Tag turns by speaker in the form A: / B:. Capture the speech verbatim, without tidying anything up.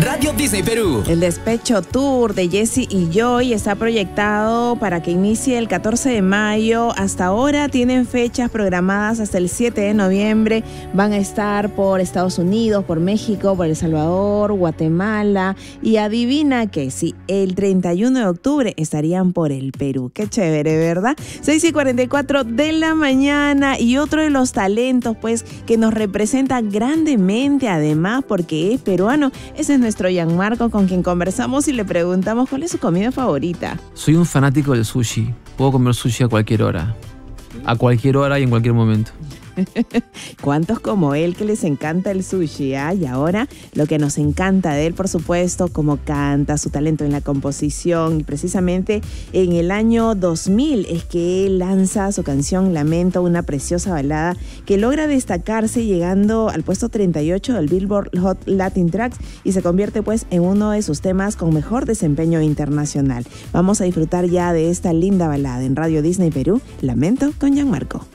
A: Radio Disney Perú.
B: El Despecho Tour de Jessie y Joy está proyectado para que inicie el catorce de mayo. Hasta ahora tienen fechas programadas hasta el siete de noviembre. Van a estar por Estados Unidos, por México, por El Salvador, Guatemala. Y adivina que sí, el treinta y uno de octubre estarían por el Perú. Qué chévere, ¿verdad? seis y cuarenta y cuatro de la mañana. Y otro de los talentos, pues, que nos representa grandemente, además, porque es peruano, ese es nuestro Gianmarco, con quien conversamos y le preguntamos cuál es su comida favorita.
C: Soy un fanático del sushi. Puedo comer sushi a cualquier hora. A cualquier hora y en cualquier momento.
B: ¿Cuántos como él que les encanta el sushi? ¿eh? Y ahora lo que nos encanta de él, por supuesto, cómo canta, su talento en la composición. Y precisamente en el año dos mil es que él lanza su canción Lamento, una preciosa balada que logra destacarse llegando al puesto treinta y ocho del Billboard Hot Latin Tracks y se convierte pues en uno de sus temas con mejor desempeño internacional. Vamos a disfrutar ya de esta linda balada en Radio Disney Perú, Lamento con Gianmarco.